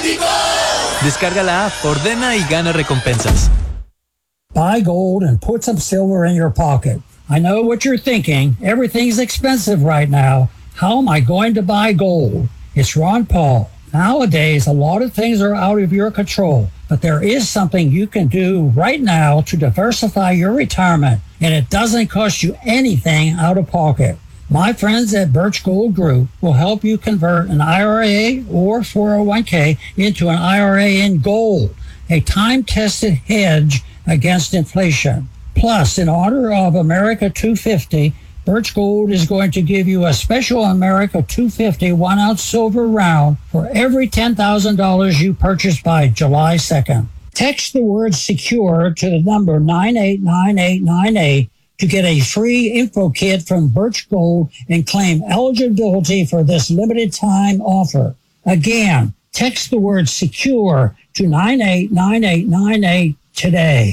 Descarga la app, ordena y gana recompensas. Buy gold and put some silver in your pocket. I know what you're thinking. Everything's expensive right now. How am I going to buy gold? It's Ron Paul. Nowadays, a lot of things are out of your control, but there is something you can do right now to diversify your retirement, and it doesn't cost you anything out of pocket. My friends at Birch Gold Group will help you convert an IRA or 401k into an IRA in gold, a time-tested hedge against inflation. Plus, in honor of America 250, Birch Gold is going to give you a special America 250 1-ounce silver round for every $10,000 you purchase by July 2nd. Text the word SECURE to the number 989898 to get a free info kit from Birch Gold and claim eligibility for this limited time offer. Again, text the word SECURE to 989898 today.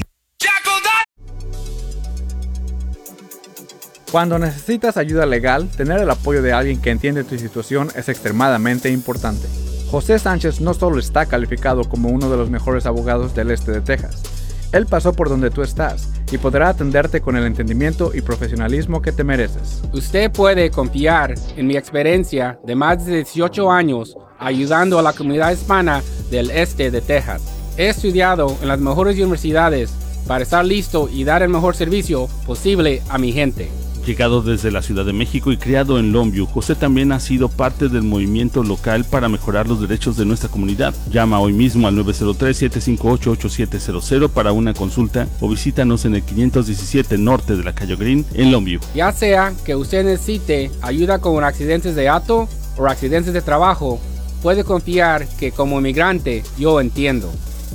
Cuando necesitas ayuda legal, tener el apoyo de alguien que entiende tu situación es extremadamente importante. José Sánchez no solo está calificado como uno de los mejores abogados del este de Texas, él pasó por donde tú estás y podrá atenderte con el entendimiento y profesionalismo que te mereces. Usted puede confiar en mi experiencia de más de 18 años ayudando a la comunidad hispana del este de Texas. He estudiado en las mejores universidades para estar listo y dar el mejor servicio posible a mi gente. Llegado desde la Ciudad de México y criado en Longview, José también ha sido parte del movimiento local para mejorar los derechos de nuestra comunidad. Llama hoy mismo al 903-758-8700 para una consulta o visítanos en el 517 norte de la calle Green en Longview. Ya sea que usted necesite ayuda con accidentes de auto o accidentes de trabajo, puede confiar que como inmigrante yo entiendo.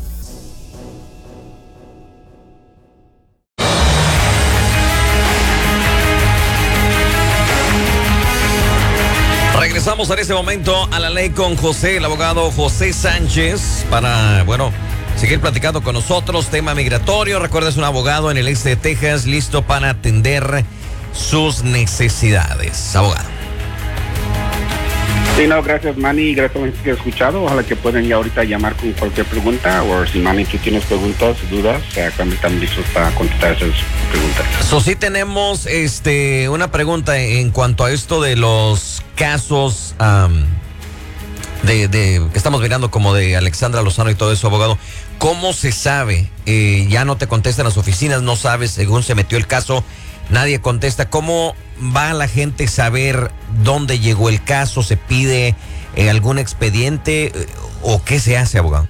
Regresamos en este momento a la ley con José, el abogado José Sánchez, para, seguir platicando con nosotros, tema migratorio. Recuerda, es un abogado en el este de Texas, listo para atender sus necesidades. Abogado. Sí, no, gracias Manny, gracias por haber escuchado. Ojalá que puedan ya ahorita llamar con cualquier pregunta, o si Manny tú tienes preguntas, dudas, cuando están listos para contestar esas preguntas. Sí tenemos una pregunta en cuanto a esto de los casos de que estamos mirando, como de Alexandra Lozano y todo eso, abogado. ¿Cómo se sabe? Ya no te contestan las oficinas, no sabes, según se metió el caso, nadie contesta. ¿Cómo va la gente a saber dónde llegó el caso? ¿Se pide algún expediente o qué se hace, abogado?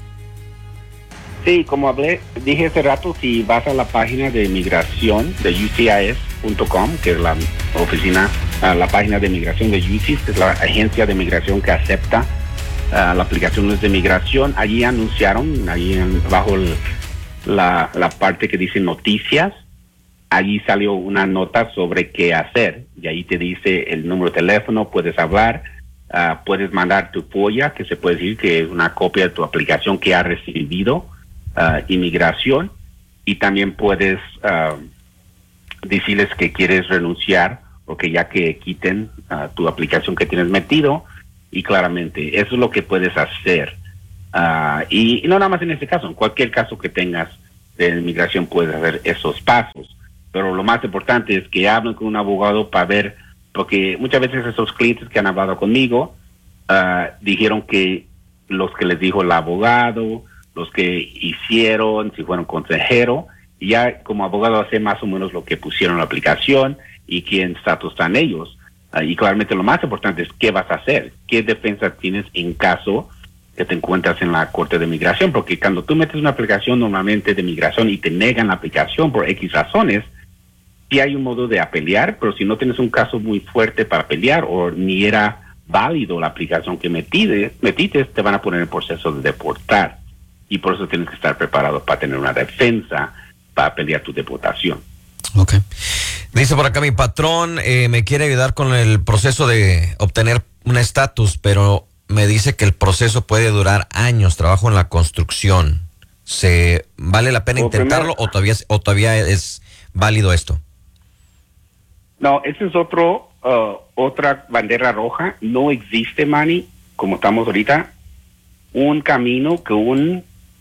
Sí, como dije hace rato, si vas a la página de migración de USCIS.com, que es la oficina, la página de migración de USCIS, que es la agencia de migración que acepta las aplicaciones de migración, allí anunciaron, bajo la parte que dice noticias, allí salió una nota sobre qué hacer, y ahí te dice el número de teléfono, puedes hablar, puedes mandar tu FOIA, que se puede decir que es una copia de tu aplicación que ha recibido inmigración, y también puedes decirles que quieres renunciar o que ya que quiten tu aplicación que tienes metido, y claramente eso es lo que puedes hacer. Y no nada más en este caso, en cualquier caso que tengas de inmigración puedes hacer esos pasos. Pero lo más importante es que hablen con un abogado para ver, porque muchas veces esos clientes que han hablado conmigo dijeron que los que les dijo el abogado, los que hicieron, si fueron consejero, y ya como abogado hace más o menos lo que pusieron en la aplicación y qué estatus están ellos. Y claramente lo más importante es qué vas a hacer, qué defensa tienes en caso que te encuentras en la Corte de Migración, porque cuando tú metes una aplicación normalmente de migración y te negan la aplicación por X razones, sí hay un modo de apelear, pero si no tienes un caso muy fuerte para pelear o ni era válido la aplicación que metiste, te van a poner en proceso de deportar. Y por eso tienes que estar preparado para tener una defensa para pelear tu deportación. Ok. Dice por acá mi patrón, me quiere ayudar con el proceso de obtener un estatus, pero me dice que el proceso puede durar años. Trabajo en la construcción. ¿Vale la pena intentarlo o todavía es válido esto? No, ese es otra bandera roja. No existe, Manny, como estamos ahorita. un camino que un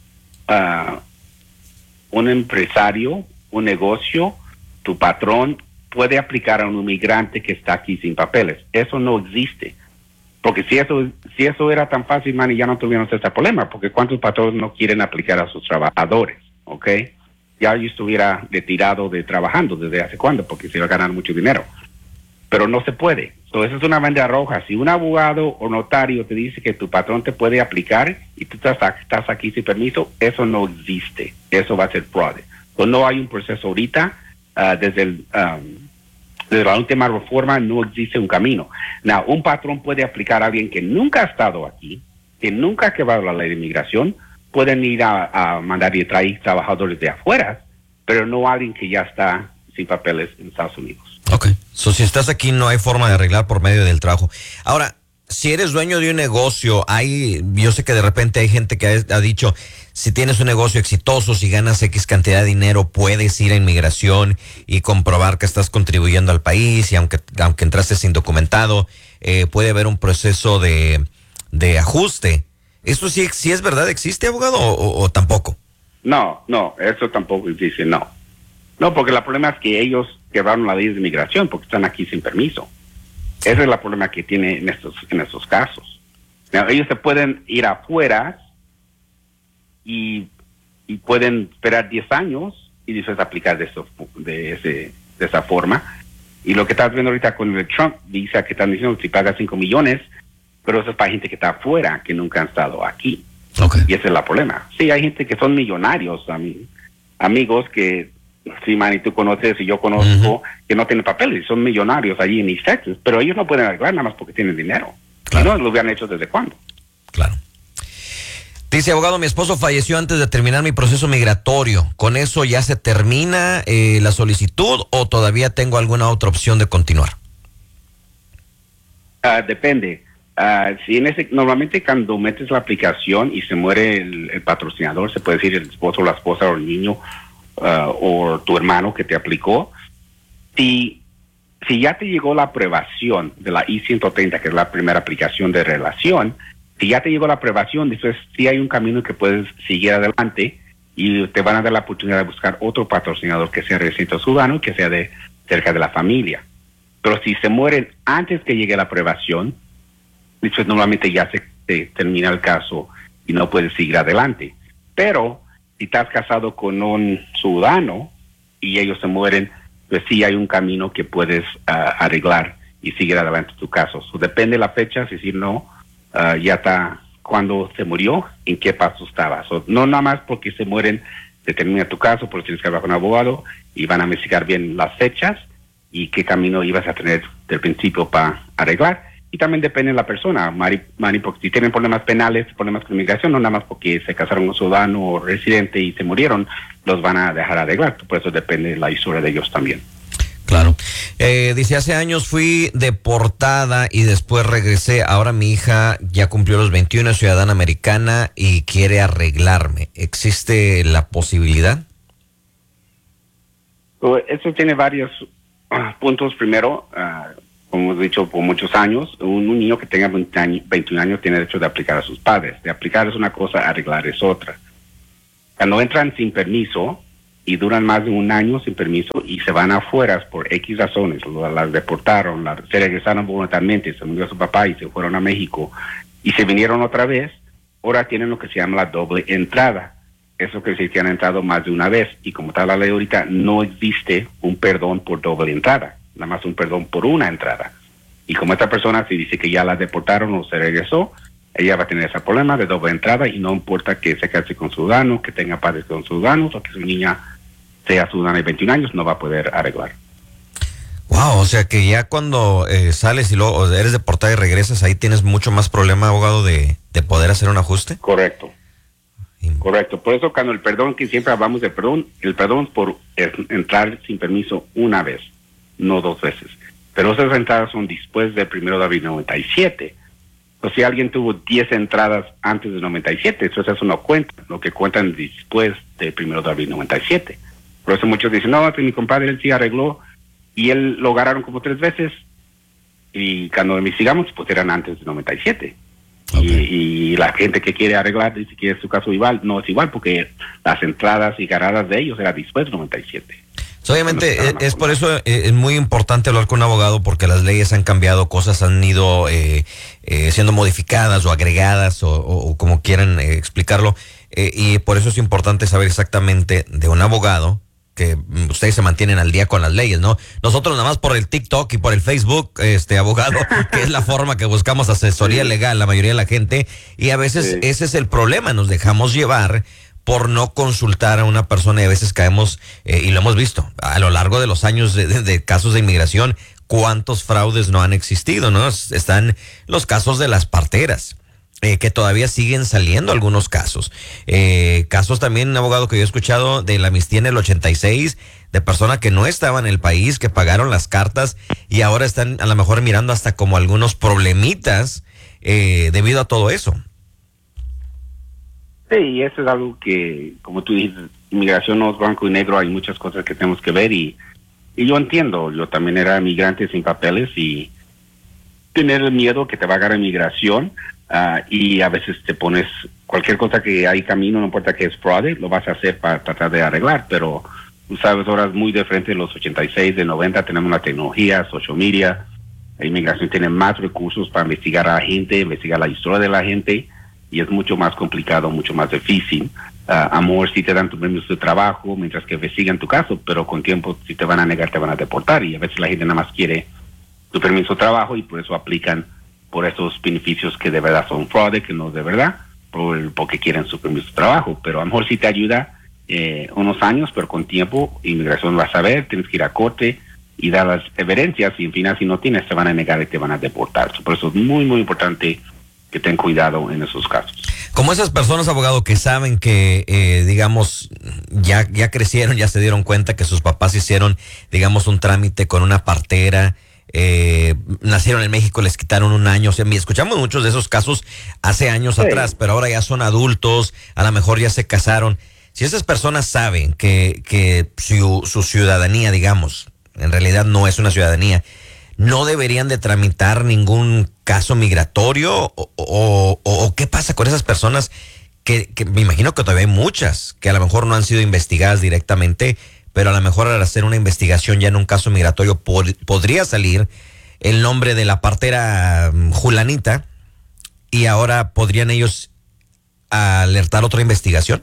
empresario, un negocio, tu patrón puede aplicar a un inmigrante que está aquí sin papeles. Eso no existe. Porque si eso era tan fácil, man, y ya no tuviéramos este problema, porque ¿cuántos patrones no quieren aplicar a sus trabajadores? ¿Ok? Ya yo estuviera retirado de trabajando desde hace cuándo, porque se iba a ganar mucho dinero. Pero no se puede. Entonces es una bandera roja. Si un abogado o notario te dice que tu patrón te puede aplicar y tú estás aquí sin permiso, eso no existe. Eso va a ser fraude. Entonces no hay un proceso ahorita. Desde la última reforma no existe un camino. Now, un patrón puede aplicar a alguien que nunca ha estado aquí, que nunca ha quebrado la ley de inmigración, pueden ir a mandar y traer trabajadores de afuera, pero no alguien que ya está sin papeles en Estados Unidos. Ok. Si estás aquí no hay forma de arreglar por medio del trabajo. Ahora, si eres dueño de un negocio, yo sé que de repente hay gente que ha dicho, si tienes un negocio exitoso, si ganas X cantidad de dinero, puedes ir a inmigración y comprobar que estás contribuyendo al país, y aunque entraste sin documentado, puede haber un proceso de ajuste. ¿Esto sí es verdad? ¿Existe, abogado, o tampoco? No, eso tampoco existe, no. No, porque el problema es que ellos quebraron la ley de inmigración porque están aquí sin permiso. Ese es el problema que tiene en estos casos. Ellos se pueden ir afuera y pueden esperar 10 años y después aplicar de esa forma. Y lo que estás viendo ahorita con el Trump visa, que están diciendo que si pagas 5 millones, pero eso es para gente que está afuera, que nunca han estado aquí. Okay. Y ese es el problema. Sí, hay gente que son millonarios, amigos que, sí, man, y tú conoces y yo conozco, que no tienen papeles y son millonarios allí en East Texas, pero ellos no pueden arreglar nada más porque tienen dinero. Claro. Si no, lo hubieran hecho desde cuándo. Claro. Dice, abogado, mi esposo falleció antes de terminar mi proceso migratorio. ¿Con eso ya se termina la solicitud o todavía tengo alguna otra opción de continuar? Depende. Normalmente cuando metes la aplicación y se muere el patrocinador, se puede decir el esposo, la esposa o el niño, o tu hermano que te aplicó, si ya te llegó la aprobación de la I-130, que es la primera aplicación de relación, si ya te llegó la aprobación, después sí hay un camino que puedes seguir adelante y te van a dar la oportunidad de buscar otro patrocinador que sea residente ciudadano, que sea de cerca de la familia. Pero si se mueren antes que llegue la aprobación, después normalmente ya se termina el caso y no puedes seguir adelante. Pero si estás casado con un ciudadano y ellos se mueren, pues sí hay un camino que puedes arreglar y seguir adelante tu caso. Depende de la fecha, es decir, no, ya está cuando se murió, en qué paso estaba. No nada más porque se mueren, se termina tu caso, porque tienes que hablar con un abogado y van a investigar bien las fechas y qué camino ibas a tener del principio para arreglar. Y también depende de la persona, Mari, porque si tienen problemas penales, problemas con inmigración, no nada más porque se casaron con un ciudadano o residente y se murieron, los van a dejar arreglar. Por eso depende de la historia de ellos también. Claro. Dice, hace años fui deportada y después regresé. Ahora mi hija ya cumplió los 21, es ciudadana americana y quiere arreglarme. ¿Existe la posibilidad? Eso tiene varios puntos. Primero, como hemos dicho por muchos años, un niño que tenga 21 años tiene derecho de aplicar a sus padres. De aplicar es una cosa, arreglar es otra. Cuando entran sin permiso y duran más de un año sin permiso y se van afuera por X razones, las deportaron, se regresaron voluntariamente, se murió su papá y se fueron a México y se vinieron otra vez, ahora tienen lo que se llama la doble entrada. Eso quiere decir que han entrado más de una vez y como está la ley ahorita, no existe un perdón por doble entrada, nada más un perdón por una entrada. Y como esta persona se dice que ya la deportaron o se regresó, ella va a tener ese problema de doble entrada y no importa que se case con ciudadanos, que tenga padres con ciudadanos o que su niña sea ciudadana de 21 años, no va a poder arreglar. Wow, o sea que ya cuando sales y luego eres deportado y regresas, ahí tienes mucho más problema, abogado, de poder hacer un ajuste. Correcto. Correcto. Por eso cuando el perdón, que siempre hablamos de perdón, el perdón es por entrar sin permiso una vez, no 2 veces. Pero esas entradas son después del 1 de abril de 97. O si alguien tuvo 10 entradas antes del 97, eso no cuenta, lo que cuentan después del 1 de abril de 97. Por eso muchos dicen, no, mi compadre él sí arregló y él lo agarraron como 3 veces y cuando investigamos pues eran antes del 97. Y la gente que quiere arreglar dice que es su caso igual. No es igual porque las entradas y ganadas de ellos eran después del 97. Obviamente es por eso es muy importante hablar con un abogado, porque las leyes han cambiado, cosas han ido siendo modificadas o agregadas o como quieran explicarlo, y por eso es importante saber exactamente de un abogado que ustedes se mantienen al día con las leyes, ¿no? Nosotros nada más por el TikTok y por el Facebook, abogado, que es la forma que buscamos asesoría legal, la mayoría de la gente, y a veces ese es el problema, nos dejamos llevar por no consultar a una persona, y a veces caemos, y lo hemos visto a lo largo de los años de casos de inmigración, cuántos fraudes no han existido, ¿no? Están los casos de las parteras, que todavía siguen saliendo algunos casos. Casos también, abogado, que yo he escuchado de la amnistía en el 86, de personas que no estaban en el país, que pagaron las cartas y ahora están a lo mejor mirando hasta como algunos problemitas debido a todo eso. Sí, y eso es algo que, como tú dices, inmigración no es blanco y negro, hay muchas cosas que tenemos que ver y yo entiendo, yo también era migrante sin papeles y tener el miedo que te va a agarrar inmigración y a veces te pones cualquier cosa que hay camino, no importa que es fraude, lo vas a hacer para tratar de arreglar, pero tú sabes, ahora es muy diferente de los 86, de 90, tenemos la tecnología, social media, la inmigración tiene más recursos para investigar a la gente, investigar la historia de la gente, y es mucho más complicado, mucho más difícil. Amor, si te dan tu permiso de trabajo, mientras que investigan tu caso, pero con tiempo, si te van a negar, te van a deportar, y a veces la gente nada más quiere tu permiso de trabajo, y por eso aplican por esos beneficios que de verdad son fraude, que no de verdad, porque quieren su permiso de trabajo. Pero a lo mejor sí te ayuda unos años, pero con tiempo, inmigración va a saber, tienes que ir a corte y dar las evidencias, y en final, si no tienes, te van a negar y te van a deportar. Por eso es muy, muy importante que ten cuidado en esos casos. Como esas personas, abogado, que saben que, digamos, ya crecieron, ya se dieron cuenta que sus papás hicieron, digamos, un trámite con una partera, nacieron en México, les quitaron un año. O sea, escuchamos muchos de esos casos hace años atrás, pero ahora ya son adultos, a lo mejor ya se casaron. Si esas personas saben que su ciudadanía, digamos, en realidad no es una ciudadanía, ¿no deberían de tramitar ningún caso migratorio? ¿O qué pasa con esas personas que me imagino que todavía hay muchas que a lo mejor no han sido investigadas directamente, pero a lo mejor al hacer una investigación ya en un caso migratorio podría salir el nombre de la partera Julanita, y ahora podrían ellos alertar otra investigación?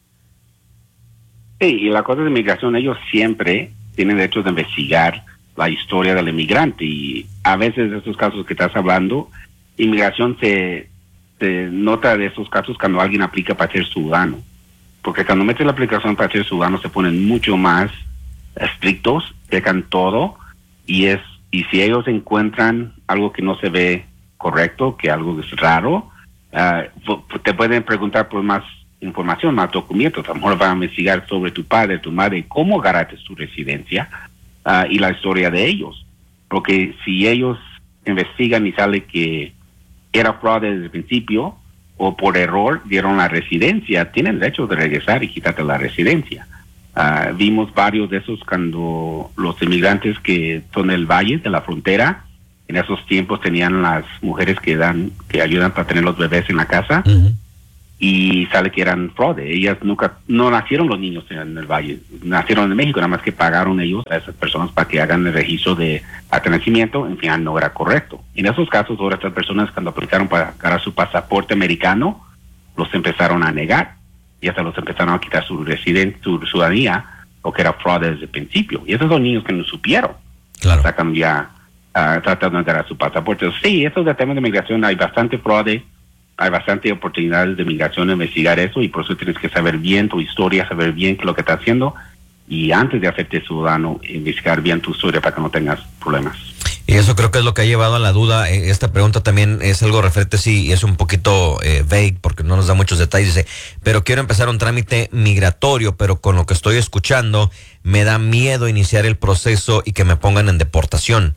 Sí, y la cosa de inmigración, ellos siempre tienen derecho de investigar la historia del inmigrante, y a veces de estos casos que estás hablando, inmigración se nota de esos casos cuando alguien aplica para ser ciudadano, porque cuando metes la aplicación para ser ciudadano se ponen mucho más estrictos, checan todo, y si ellos encuentran algo que no se ve correcto, que algo es raro, te pueden preguntar por más información, más documentos. A lo mejor van a investigar sobre tu padre, tu madre, cómo ganaste tu residencia, y la historia de ellos, porque si ellos investigan y sale que era fraude desde el principio o por error dieron la residencia, tienen derecho de regresar y quitarte la residencia. Vimos varios de esos cuando los inmigrantes que son del valle, de la frontera, en esos tiempos tenían las mujeres que ayudan para tener los bebés en la casa. Uh-huh. Y sale que eran fraude. Ellas no nacieron los niños en el valle, nacieron en México, nada más que pagaron ellos a esas personas para que hagan el registro de acta de nacimiento, en fin, no era correcto. En esos casos, ahora estas personas cuando aplicaron para ganar su pasaporte americano, los empezaron a negar, y hasta los empezaron a quitar su ciudadanía, porque era fraude desde el principio. Y esos son niños que no supieron. Claro. Sacan ya, tratando de ganar su pasaporte. Sí, esos de temas de migración hay bastante fraude. Hay bastante oportunidades de migración de investigar eso, y por eso tienes que saber bien tu historia, saber bien qué es lo que estás haciendo, y antes de hacerte ciudadano, investigar bien tu historia para que no tengas problemas. Y eso creo que es lo que ha llevado a la duda. Esta pregunta también es algo referente, sí, y es un poquito vague porque no nos da muchos detalles. Dice, pero quiero empezar un trámite migratorio, pero con lo que estoy escuchando me da miedo iniciar el proceso y que me pongan en deportación.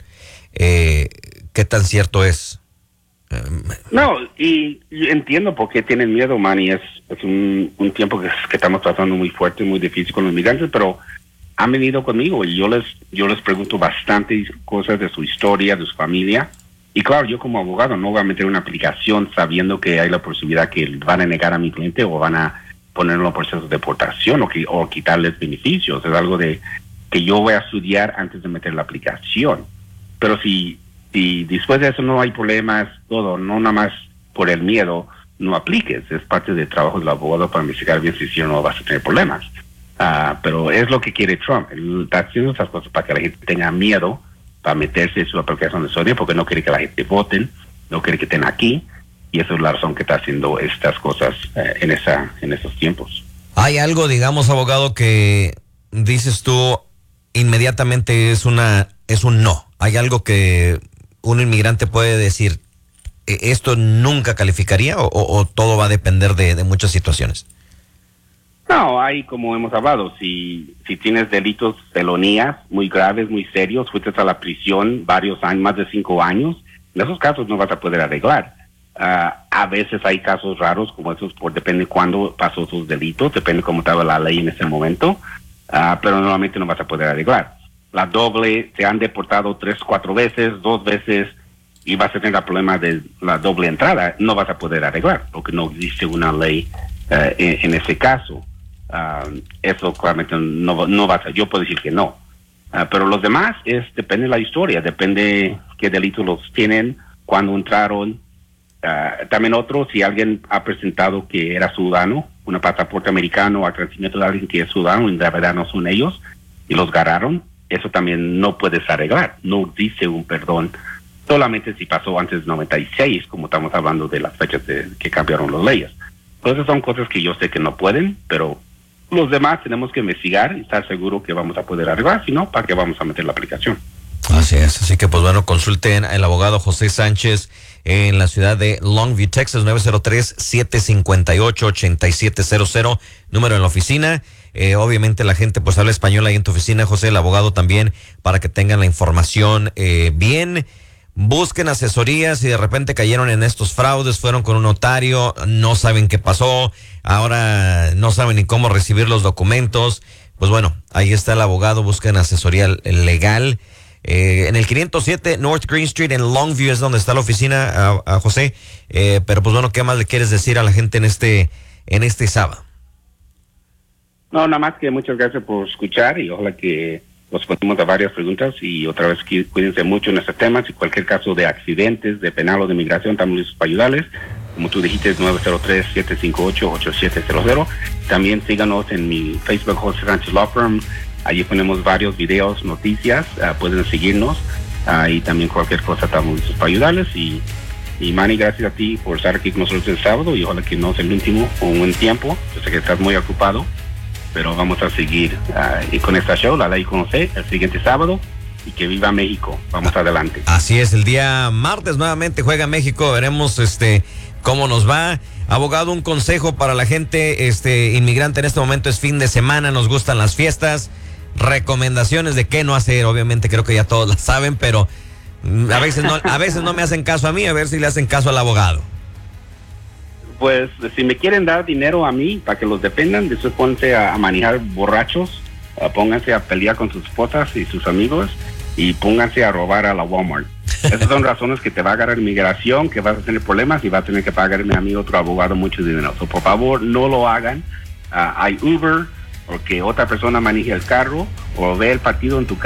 ¿Qué tan cierto es? No, y entiendo por qué tienen miedo, Manny. Es un tiempo que estamos pasando muy fuerte, muy difícil con los migrantes, pero han venido conmigo y yo les pregunto bastante cosas de su historia, de su familia, Y claro, yo como abogado no voy a meter una aplicación sabiendo que hay la posibilidad que van a negar a mi cliente o van a ponerlo en proceso de deportación o quitarles beneficios. Es algo que yo voy a estudiar antes de meter la aplicación. Pero si después de eso no hay problemas, todo, no nada más por el miedo, no apliques. Es parte del trabajo del abogado para investigar bien si no vas a tener problemas. Pero es lo que quiere Trump. Él está haciendo esas cosas para que la gente tenga miedo para meterse en su aplicación de sodio, porque no quiere que la gente voten, no quiere que estén aquí, y esa es la razón que está haciendo estas cosas en esos tiempos. ¿Hay algo, digamos, abogado, que dices tú inmediatamente es un no? ¿Hay algo que un inmigrante puede decir, esto nunca calificaría, o todo va a depender de muchas situaciones? No, hay, como hemos hablado, si tienes delitos, felonías muy graves, muy serios, fuiste a la prisión varios años, más de 5 años, en esos casos no vas a poder arreglar. A veces hay casos raros como esos, depende cuándo pasó sus delitos, depende cómo estaba la ley en ese momento, pero normalmente no vas a poder arreglar. La doble, te han deportado 3, 4 veces, 2 veces, y vas a tener el problema de la doble entrada, no vas a poder arreglar, porque no existe una ley en ese caso. Eso claramente no va a ser, yo puedo decir que no, pero los demás depende de la historia, depende qué delitos los tienen, cuándo entraron. También otro, si alguien ha presentado que era ciudadano, un pasaporte americano, a transmitimiento de alguien que es ciudadano y de verdad no son ellos y los agarraron, eso también no puedes arreglar, no dice un perdón, solamente si pasó antes del 96, como estamos hablando de las fechas que cambiaron las leyes. Entonces son cosas que yo sé que no pueden, pero los demás tenemos que investigar y estar seguro que vamos a poder arreglar, si no, ¿para qué vamos a meter la aplicación? Así es, así que pues bueno, consulten al abogado José Sánchez en la ciudad de Longview, Texas, 903-758-8700, número en la oficina. Obviamente la gente pues habla español ahí en tu oficina, José, el abogado también, para que tengan la información bien. Busquen asesoría si de repente cayeron en estos fraudes, fueron con un notario, no saben qué pasó, ahora no saben ni cómo recibir los documentos. Pues bueno, ahí está el abogado, busquen asesoría legal. En el 507 North Green Street en Longview es donde está la oficina, a José. Pero pues bueno, ¿qué más le quieres decir a la gente en este sábado? No, nada más que muchas gracias por escuchar y ojalá que respondimos a varias preguntas y otra vez cuídense mucho en este tema. Si cualquier caso de accidentes, de penal o de migración, estamos listos para ayudarles. Como tú dijiste, 903-758-8700. También síganos en mi Facebook, José Sánchez Law Firm. Allí ponemos varios videos, noticias, pueden seguirnos y también cualquier cosa estamos listos para ayudarles. Y Manny, gracias a ti por estar aquí con nosotros el sábado y ojalá que no sea el último o un buen tiempo. Yo sé que estás muy ocupado, pero vamos a seguir y con esta show, la ley conoce, el siguiente sábado, y que viva México. Vamos adelante. Así es, el día martes nuevamente juega México, veremos cómo nos va. Abogado, un consejo para la gente inmigrante en este momento es fin de semana, nos gustan las fiestas, recomendaciones de qué no hacer, obviamente creo que ya todos las saben, pero a veces no me hacen caso a mí, a ver si le hacen caso al abogado. Pues si me quieren dar dinero a mí para que los dependan, después pónganse a manejar borrachos, pónganse a pelear con sus esposas y sus amigos y pónganse a robar a la Walmart. Esas son razones que te va a agarrar inmigración, que vas a tener problemas y vas a tener que pagarme a mí otro abogado mucho dinero. So, por favor, no lo hagan. Hay Uber, o que otra persona maneje el carro, o ve el partido en tu casa.